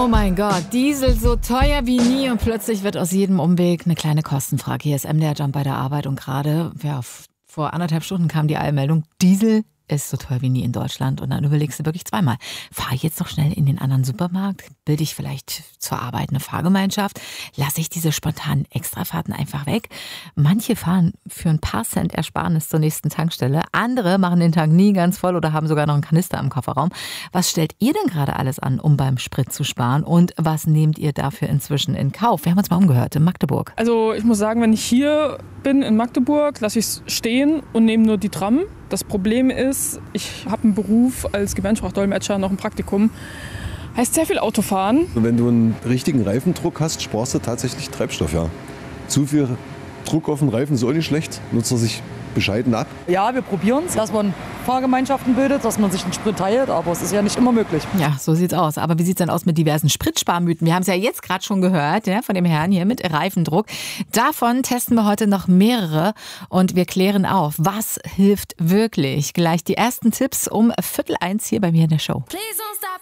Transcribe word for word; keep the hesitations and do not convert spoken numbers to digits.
Oh mein Gott, Diesel so teuer wie nie und plötzlich wird aus jedem Umweg eine kleine Kostenfrage. Hier ist M D R Jump bei der Arbeit und gerade, ja, vor anderthalb Stunden kam die Eilmeldung, Diesel ist so teuer wie nie in Deutschland. Und dann überlegst du wirklich zweimal, fahre ich jetzt noch schnell in den anderen Supermarkt? Bilde ich vielleicht zur Arbeit eine Fahrgemeinschaft? Lasse ich diese spontanen Extrafahrten einfach weg? Manche fahren für ein paar Cent Ersparnis zur nächsten Tankstelle. Andere machen den Tank nie ganz voll oder haben sogar noch einen Kanister im Kofferraum. Was stellt ihr denn gerade alles an, um beim Sprit zu sparen? Und was nehmt ihr dafür inzwischen in Kauf? Wir haben uns mal umgehört in Magdeburg. Also ich muss sagen, wenn ich hier bin in Magdeburg, lasse ich es stehen und nehme nur die Tram. Das Problem ist, ich habe einen Beruf als Gebärdensprachdolmetscher, noch ein Praktikum. Heißt sehr viel Autofahren. Wenn du einen richtigen Reifendruck hast, sparst du tatsächlich Treibstoff, ja. Zu viel Druck auf den Reifen ist auch nicht schlecht, nutzt er sich bescheiden ab. Ja, wir probieren es, dass man Fahrgemeinschaften bildet, dass man sich einen Sprit teilt, aber es ist ja nicht immer möglich. Ja, so sieht's aus. Aber wie sieht's denn aus mit diversen Spritsparmythen? Wir haben es ja jetzt gerade schon gehört, ja, von dem Herrn hier mit Reifendruck. Davon testen wir heute noch mehrere und wir klären auf, was hilft wirklich. Gleich die ersten Tipps um Viertel eins hier bei mir in der Show. Please